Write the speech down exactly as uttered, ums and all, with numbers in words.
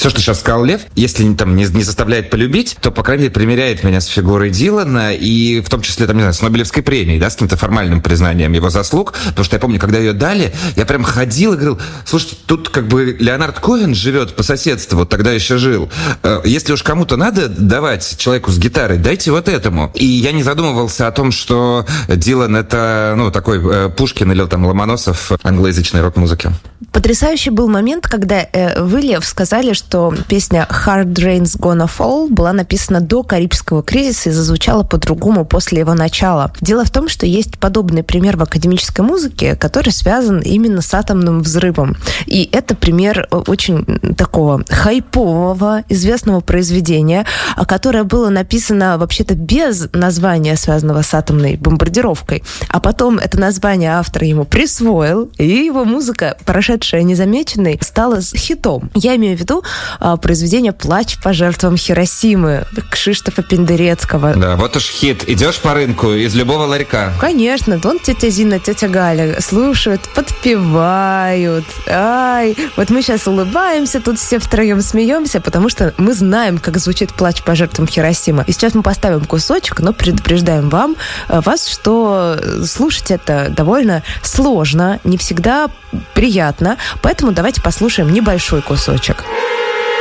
все, что сейчас сказал Лев, если там не, не заставляет полюбить, то, по крайней мере, примеряет меня с фигурой Дилана, и в том числе, там, не знаю, с Нобелевской премией, да, с каким-то формальным признанием его заслуг, потому что я помню, когда ее дали, я прям ходил и говорил, слушайте, тут как бы Леонард Коэн живет по соседству, вот тогда еще жил. Если уж кому-то надо давать человеку с гитарой, дайте вот этому. И я не задумывался о том, что Дилан это, ну, такой Пушкин или там Ломоносов англоязычной рок-музыки. Потрясающий был момент, когда э, вы, Лев, сказали, что песня «Hard Rain's Gonna Fall» была написана до Карибского кризиса и зазвучала по-другому после его начала. Дело в том, что есть подобный пример в академической музыке, который связан именно с атомным взрывом. И это пример очень такого хайпового, известного произведения, которое было написано вообще-то без названия, связанного с атомной бомбардировкой. А потом это название автор ему присвоил, и его музыка, прошедшая незамеченной, стала хитом. Я имею в виду а, произведение «Плач по жертвам Хиросимы» Кшиштофа Пендерецкого. Да, вот уж хит. Идешь по рынку из любого ларька. Конечно, вон тетя Зина, тетя Галя слушают, подпевают. Ай, вот мы сейчас улыбаемся, тут все втроем смеемся, потому что мы знаем, как звучит «Плач по жертвам Хиросимы». И сейчас мы поставим кусочек, но предупреждаем вам, вас, что слушать это довольно сложно, не всегда приятно, поэтому давайте послушаем небольшой кусочек.